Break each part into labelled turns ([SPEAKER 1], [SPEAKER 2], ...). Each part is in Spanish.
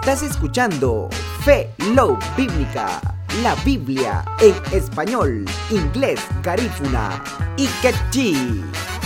[SPEAKER 1] Estás escuchando Fe Love Bíblica, la Biblia en español, inglés, garífuna y quechí.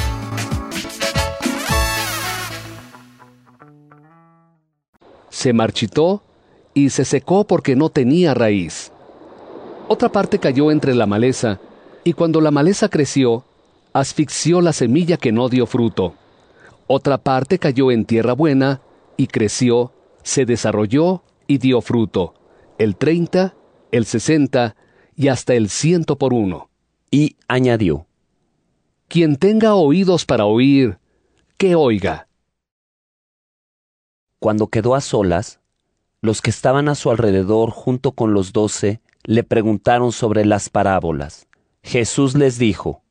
[SPEAKER 2] Se marchitó y se secó porque no tenía raíz. Otra parte cayó entre la maleza, y cuando la maleza creció, asfixió la semilla que no dio fruto. Otra parte cayó en tierra buena, y creció, se desarrolló y dio fruto, el 30, el 60 y hasta el 100 por uno.
[SPEAKER 3] Y añadió:
[SPEAKER 2] Quien tenga oídos para oír, que oiga.
[SPEAKER 3] Cuando quedó a solas, los que estaban a su alrededor junto con los 12 le preguntaron sobre las parábolas. Jesús les dijo: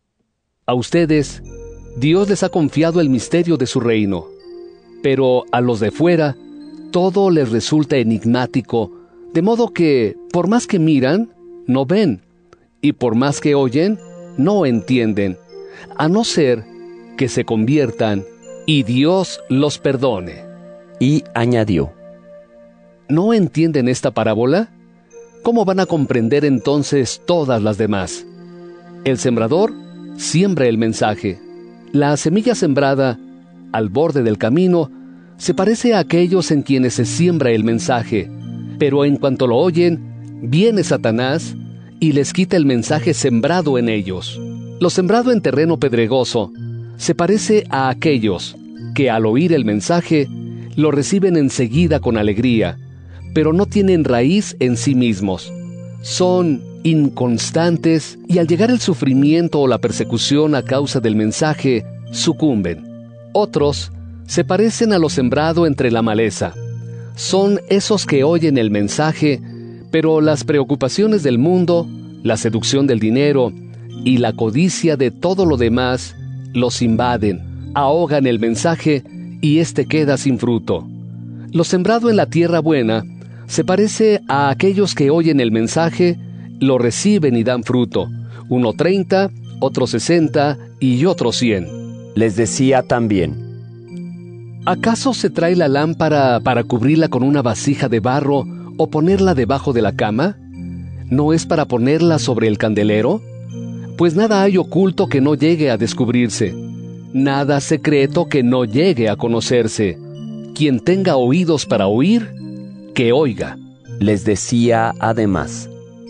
[SPEAKER 2] A ustedes, Dios les ha confiado el misterio de su reino, pero a los de fuera, todo les resulta enigmático, de modo que, por más que miran, no ven, y por más que oyen, no entienden, a no ser que se conviertan y Dios los perdone.
[SPEAKER 3] Y añadió:
[SPEAKER 2] ¿No entienden esta parábola? ¿Cómo van a comprender entonces todas las demás? El sembrador siembra el mensaje. La semilla sembrada al borde del camino se parece a aquellos en quienes se siembra el mensaje, pero en cuanto lo oyen, viene Satanás y les quita el mensaje sembrado en ellos. Lo sembrado en terreno pedregoso se parece a aquellos que al oír el mensaje lo reciben enseguida con alegría, pero no tienen raíz en sí mismos. Son inconstantes y al llegar el sufrimiento o la persecución a causa del mensaje, sucumben. Otros se parecen a lo sembrado entre la maleza. Son esos que oyen el mensaje, pero las preocupaciones del mundo, la seducción del dinero y la codicia de todo lo demás los invaden, ahogan el mensaje y éste queda sin fruto. Lo sembrado en la tierra buena se parece a aquellos que oyen el mensaje, lo reciben y dan fruto, uno 30, otro 60 y otro 100.
[SPEAKER 3] Les decía también:
[SPEAKER 2] ¿Acaso se trae la lámpara para cubrirla con una vasija de barro o ponerla debajo de la cama? ¿No es para ponerla sobre el candelero? Pues nada hay oculto que no llegue a descubrirse, nada secreto que no llegue a conocerse. Quien tenga oídos para oír, que oiga.
[SPEAKER 3] Les decía además: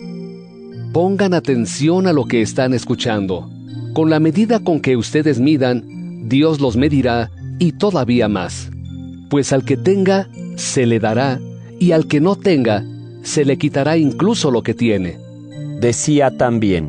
[SPEAKER 2] Pongan atención a lo que están escuchando. Con la medida con que ustedes midan, Dios los medirá y todavía más. Pues al que tenga, se le dará, y al que no tenga, se le quitará incluso lo que tiene.
[SPEAKER 3] Decía también: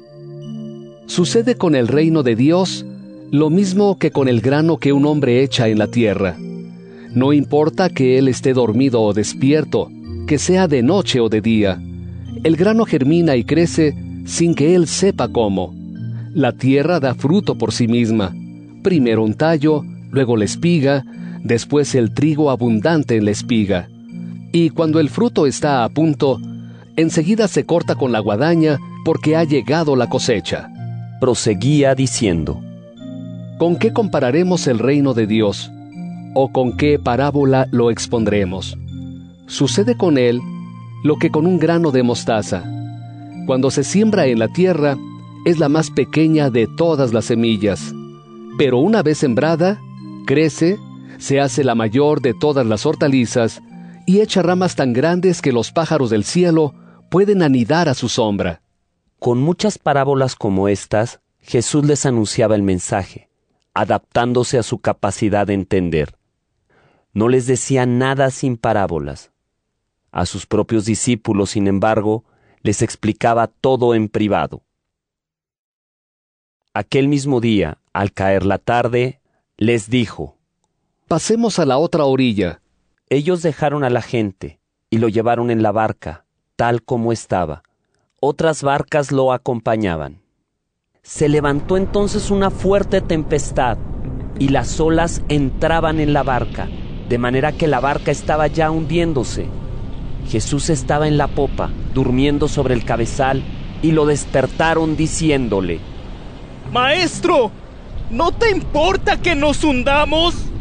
[SPEAKER 2] Sucede con el reino de Dios lo mismo que con el grano que un hombre echa en la tierra. No importa que él esté dormido o despierto, que sea de noche o de día. El grano germina y crece sin que él sepa cómo. La tierra da fruto por sí misma. Primero un tallo, luego la espiga, después el trigo abundante en la espiga. Y cuando el fruto está a punto, enseguida se corta con la guadaña porque ha llegado la cosecha.
[SPEAKER 3] Proseguía diciendo:
[SPEAKER 2] ¿Con qué compararemos el reino de Dios? ¿O con qué parábola lo expondremos? Sucede con él lo que con un grano de mostaza. Cuando se siembra en la tierra, es la más pequeña de todas las semillas. Pero una vez sembrada, crece, se hace la mayor de todas las hortalizas y echa ramas tan grandes que los pájaros del cielo pueden anidar a su sombra.
[SPEAKER 3] Con muchas parábolas como estas, Jesús les anunciaba el mensaje, adaptándose a su capacidad de entender. No les decía nada sin parábolas. A sus propios discípulos, sin embargo, les explicaba todo en privado. Aquel mismo día, al caer la tarde, les dijo:
[SPEAKER 2] Pasemos a la otra orilla.
[SPEAKER 3] Ellos dejaron a la gente y lo llevaron en la barca, tal como estaba. Otras barcas lo acompañaban. Se levantó entonces una fuerte tempestad, y las olas entraban en la barca, de manera que la barca estaba ya hundiéndose. Jesús estaba en la popa, durmiendo sobre el cabezal, y lo despertaron diciéndole:
[SPEAKER 4] ¡Maestro! ¿No te importa que nos hundamos?